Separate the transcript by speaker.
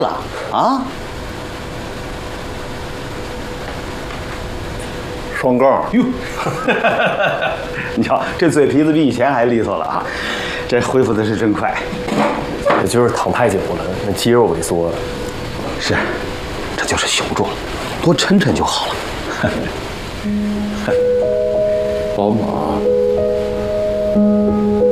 Speaker 1: 了啊？
Speaker 2: 双杠
Speaker 1: 哟，你瞧这嘴皮子比以前还利索了啊！这恢复的是真快。
Speaker 3: 也就是躺太久了，那肌肉萎缩了。
Speaker 1: 是，这就是雄壮，多抻抻就好了。
Speaker 2: 宝马。